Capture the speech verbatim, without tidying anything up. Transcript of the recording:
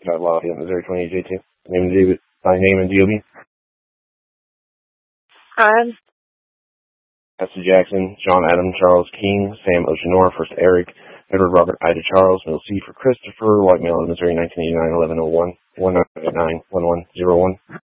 Got Lafayette, Missouri, twenty-eight J two. Name and David, by name and D O B. Um, Esther Jackson, John Adam, Charles King, Sam Oceanor, First Eric, Edward Robert, Ida Charles, Middle C for Christopher, White Male, Missouri, nineteen eighty-nine, eleven oh one, one nine nine, one one zero one.